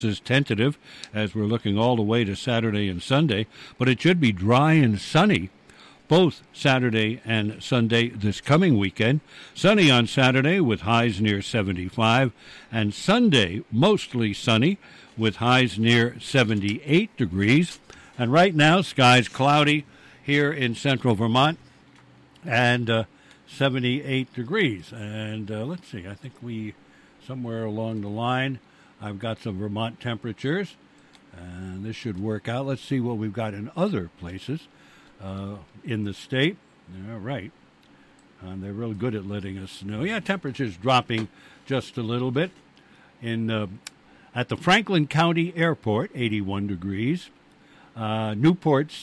is tentative as we're looking all the way to Saturday and Sunday, but it should be dry and sunny both Saturday and Sunday this coming weekend. Sunny on Saturday with highs near 75, and Sunday mostly sunny with highs near 78 degrees. And right now, skies cloudy here in central Vermont and 78 degrees. And let's see, I think somewhere along the line, I've got some Vermont temperatures, and this should work out. Let's see what we've got in other places in the state. All right. They're real good at letting us know. Yeah, temperatures dropping just a little bit. At the Franklin County Airport, 81 degrees. Newport,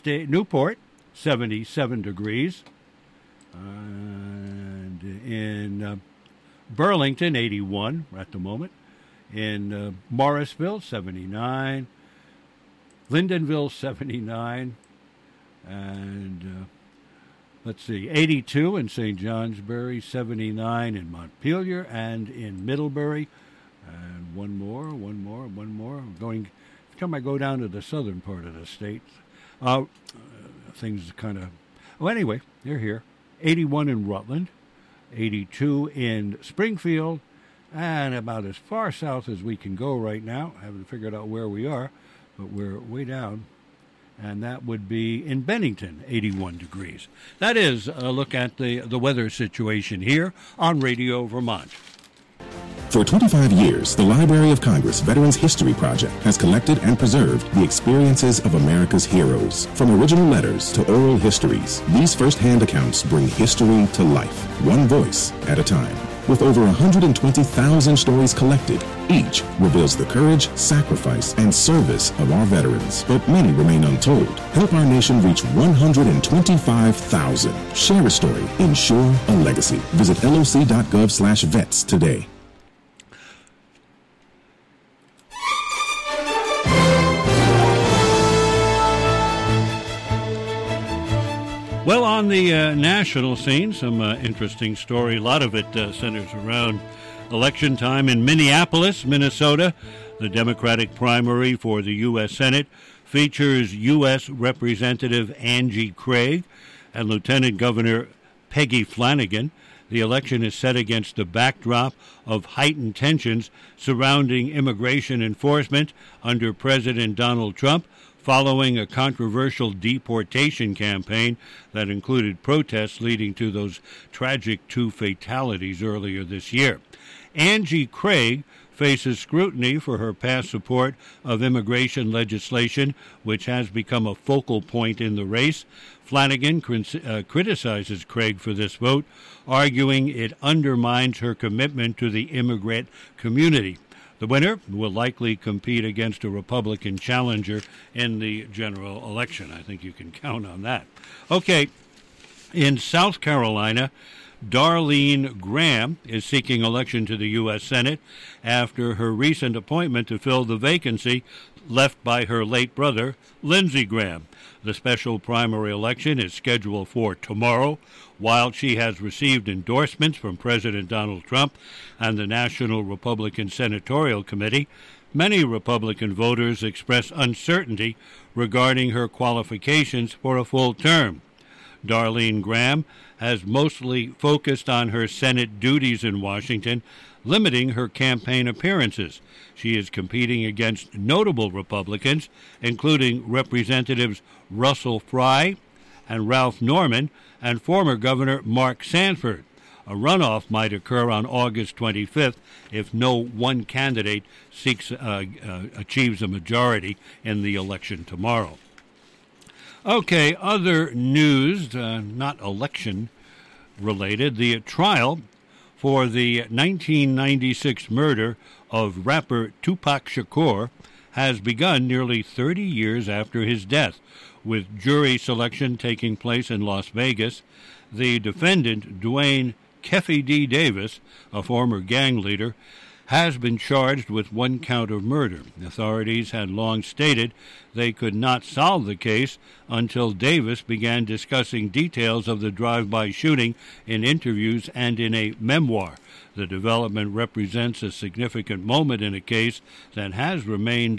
77 degrees. And in Burlington, 81 at the moment. In Morrisville, 79. Lyndonville, 79. And let's see, 82 in St. Johnsbury, 79 in Montpelier and in Middlebury. And one more. Every time I go down to the southern part of the state, things kind of... Well, anyway, they're here. 81 in Rutland, 82 in Springfield, and about as far south as we can go right now. I haven't figured out where we are, but we're way down. And that would be in Bennington, 81 degrees. That is a look at the weather situation here on Radio Vermont. For 25 years, the Library of Congress Veterans History Project has collected and preserved the experiences of America's heroes. From original letters to oral histories, these first-hand accounts bring history to life, one voice at a time. With over 120,000 stories collected, each reveals the courage, sacrifice, and service of our veterans. But many remain untold. Help our nation reach 125,000. Share a story. Ensure a legacy. Visit loc.gov/vets today. Well, on the national scene, some interesting story. A lot of it centers around election time in Minneapolis, Minnesota. The Democratic primary for the U.S. Senate features U.S. Representative Angie Craig and Lieutenant Governor Peggy Flanagan. The election is set against the backdrop of heightened tensions surrounding immigration enforcement under President Donald Trump, following a controversial deportation campaign that included protests leading to those tragic 2 fatalities earlier this year. Angie Craig faces scrutiny for her past support of immigration legislation, which has become a focal point in the race. Flanagan criticizes Craig for this vote, arguing it undermines her commitment to the immigrant community. The winner will likely compete against a Republican challenger in the general election. I think you can count on that. Okay, in South Carolina, Darlene Graham is seeking election to the U.S. Senate after her recent appointment to fill the vacancy left by her late brother, Lindsey Graham. The special primary election is scheduled for tomorrow. While she has received endorsements from President Donald Trump and the National Republican Senatorial Committee, many Republican voters express uncertainty regarding her qualifications for a full term. Darlene Graham has mostly focused on her Senate duties in Washington, limiting her campaign appearances. She is competing against notable Republicans, including Representatives Russell Fry and Ralph Norman, and former Governor Mark Sanford. A runoff might occur on August 25th if no one candidate achieves a majority in the election tomorrow. Okay, other news, not election-related. The trial for the 1996 murder of rapper Tupac Shakur has begun nearly 30 years after his death, with jury selection taking place in Las Vegas. The defendant, Dwayne Keffe D. Davis, a former gang leader, has been charged with 1 count of murder. Authorities had long stated they could not solve the case until Davis began discussing details of the drive-by shooting in interviews and in a memoir. The development represents a significant moment in a case that has remained